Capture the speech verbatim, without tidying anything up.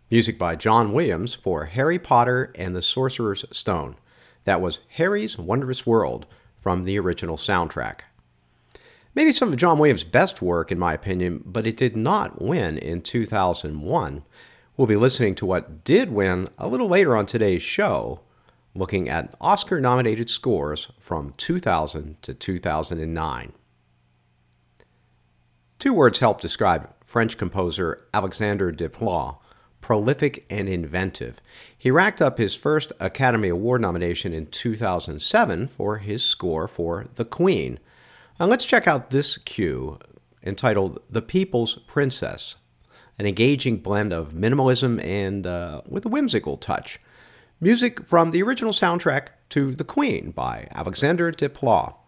Music by John Williams for Harry Potter and the Sorcerer's Stone. That was Harry's Wondrous World from the original soundtrack. Maybe some of John Williams' best work, in my opinion, but it did not win in two thousand one. We'll be listening to what did win a little later on today's show, looking at Oscar-nominated scores from two thousand to two thousand nine. Two words help describe French composer Alexandre Desplat: prolific and inventive. He racked up his first Academy Award nomination in two thousand seven for his score for The Queen. Now let's check out this cue entitled The People's Princess, an engaging blend of minimalism and uh, with a whimsical touch. Music from the original soundtrack to The Queen by Alexandre Desplat.